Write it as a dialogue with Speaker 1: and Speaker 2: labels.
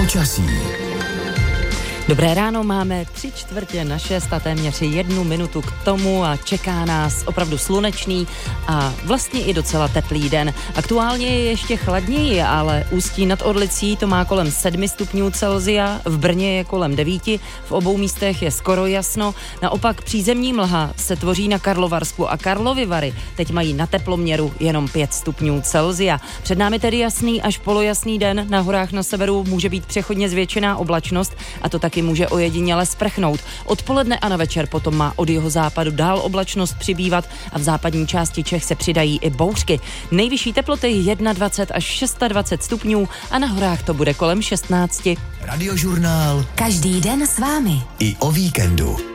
Speaker 1: Počasí.
Speaker 2: Dobré ráno, máme 3/4 a téměř 1 minutu k tomu a čeká nás opravdu slunečný a vlastně i docela teplý den. Aktuálně je ještě chladněji, ale Ústí nad Orlicí to má kolem 7 stupňů Celsia, v Brně je kolem 9, v obou místech je skoro jasno. Naopak přízemní mlha se tvoří na Karlovarsku a Karlovy Vary teď mají na teploměru jenom 5 stupňů Celsia. Před námi tedy jasný až polojasný den, na horách na severu může být přechodně zvětšená oblačnost a to taky může ojediněle sprchnout. Odpoledne a na večer potom má od jihozápadu dál oblačnost přibývat a v západní části Čech se přidají i bouřky. Nejvyšší teploty 21 až 26 stupňů a na horách to bude kolem 16.
Speaker 1: Radiožurnál.
Speaker 3: Každý den s vámi.
Speaker 1: I o víkendu.